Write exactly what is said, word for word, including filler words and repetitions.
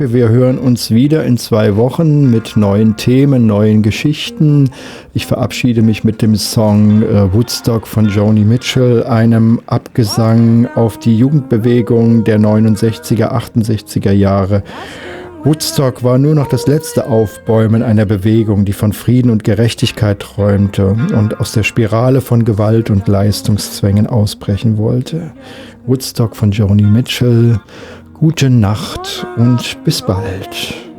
Wir hören uns wieder in zwei Wochen mit neuen Themen, neuen Geschichten. Ich verabschiede mich mit dem Song äh, Woodstock von Joni Mitchell, einem Abgesang auf die Jugendbewegung der neunundsechziger, achtundsechziger Jahre. Woodstock war nur noch das letzte Aufbäumen einer Bewegung, die von Frieden und Gerechtigkeit träumte und aus der Spirale von Gewalt und Leistungszwängen ausbrechen wollte. Woodstock von Joni Mitchell. Gute Nacht und bis bald.